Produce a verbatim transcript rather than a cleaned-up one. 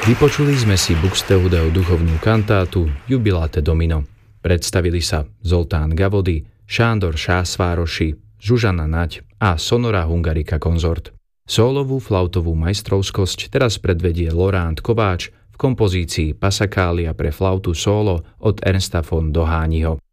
Vypočuli sme si Buxtehudeo duchovnú kantátu Jubilate Domino. Predstavili sa Zoltán Gavody, Sándor Sászvárosi, Zsuzsana Naď a Sonora Hungarica Consort. Sólovú flautovú majstrovskosť teraz predvedie Laurent Kováč v kompozícii Passacaglia pre flautu solo od Ernsta von Dohányho.